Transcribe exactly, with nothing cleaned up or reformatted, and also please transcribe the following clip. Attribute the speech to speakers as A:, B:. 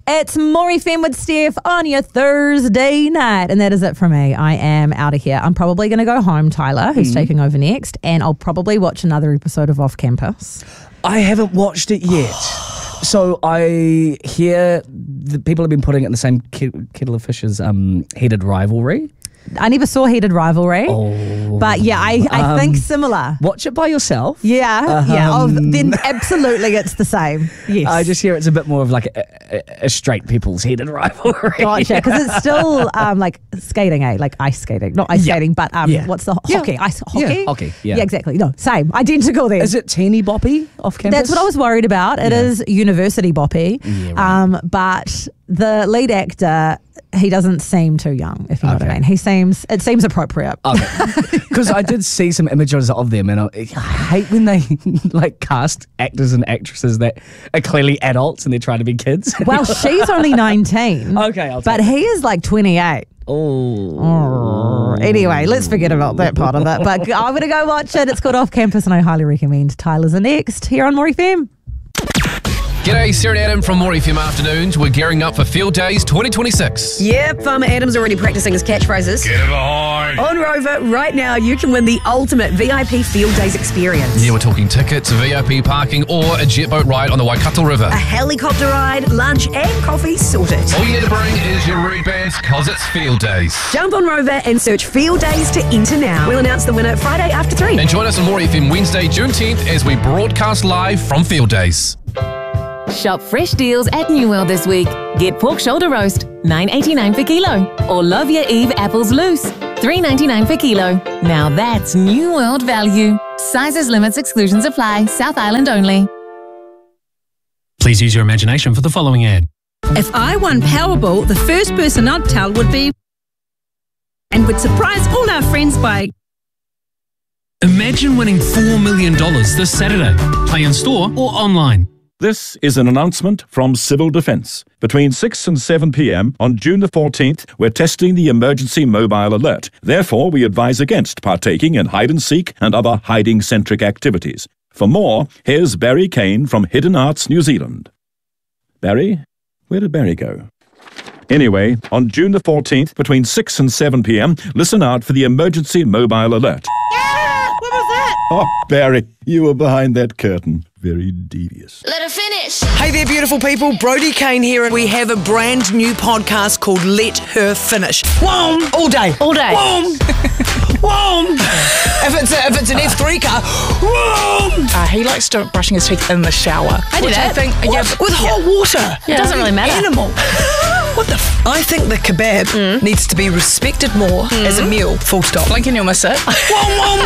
A: It's More F M with Steph on your Thursday night. And that is it for me. I am out of here. I'm probably going to go home, Tyler, who's mm. taking over next, and I'll probably watch another episode of Off Campus.
B: I haven't watched it yet. So I hear the people have been putting it in the same kettle of fish as um, Heated Rivalry.
A: I never saw Heated Rivalry,
B: oh,
A: but yeah, I, I
B: um,
A: think similar.
B: Watch it by yourself.
A: Yeah,
B: um,
A: yeah. Oh, then absolutely it's the same. Yes.
B: I just hear it's a bit more of like a, a, a straight people's Heated Rivalry.
A: Gotcha, because it's still um, like skating, eh? Like ice skating. Not ice yeah. skating, but um,
B: yeah.
A: what's the
B: yeah.
A: hockey? Ice hockey?
B: Yeah, hockey, yeah.
A: Yeah, exactly. No, same. Identical then.
B: Is it teeny boppy Off Campus?
A: That's what I was worried about. It yeah. is university boppy.
B: Yeah, right.
A: um, but the lead actor, he doesn't seem too young, if you know okay. what I mean. He seems, it seems appropriate.
B: Okay. Because I did see some images of them, and I, I hate when they like cast actors and actresses that are clearly adults and they're trying to be kids.
A: Well, she's only nineteen.
B: Okay, I'll
A: but he is like twenty-eight.
B: Oh.
A: oh. Anyway, let's forget about that part of it. But I'm going to go watch it. It's called Off Campus, and I highly recommend. Tyler's are next here on More F M.
C: G'day, Sarah and Adam from More F M Afternoons. We're gearing up for Field Days twenty twenty-six.
D: Yep, Farmer Adam's already practicing his catchphrases.
C: Get it behind.
D: On Rover, right now you can win the ultimate V I P Field Days experience.
C: Yeah, we're talking tickets, V I P parking, or a jet boat ride on the Waikato River.
D: A helicopter ride, lunch and coffee sorted.
C: All you need to bring is your root bands, cause it's Field Days.
D: Jump on Rover and search Field Days to enter now. We'll announce the winner Friday after three.
C: And join us on More F M Wednesday, June tenth, as we broadcast live from Field Days.
E: Shop fresh deals at New World this week. Get pork shoulder roast, nine eighty-nine per kilo. Or Love Your Eve apples loose, three ninety-nine per kilo. Now that's New World value. Sizes, limits, exclusions apply. South Island only.
F: Please use your imagination for the following ad.
G: If I won Powerball, the first person I'd tell would be... and would surprise all our friends by...
F: Imagine winning four million dollars this Saturday. Play in store or online.
H: This is an announcement from Civil Defence. Between six and seven p.m. on June the fourteenth, we're testing the emergency mobile alert. Therefore, we advise against partaking in hide-and-seek and other hiding-centric activities. For more, here's Barry Kane from Hidden Arts New Zealand. Barry? Where did Barry go? Anyway, on June the fourteenth, between six and seven p.m, listen out for the emergency mobile alert.
G: Yeah! What was that?
H: Oh, Barry, you were behind that curtain. Very devious.
I: Let her finish.
J: Hey there, beautiful people. Brody Kane here, and we have a brand new podcast called Let Her Finish. Whoom! All day.
D: All day.
J: Whoom! Whoom! If it's a, if it's an F three car, whoom!
K: Uh, he likes to brushing his teeth in the shower.
D: I do
K: which
D: that.
K: I think,
J: What?
K: yeah,
J: With
K: yeah.
J: hot water.
D: It doesn't really matter.
J: Animal. What the f- I think the kebab mm. needs to be respected more mm. as a meal. Full stop.
K: Blink and you'll miss it.
J: Whoom, whoom,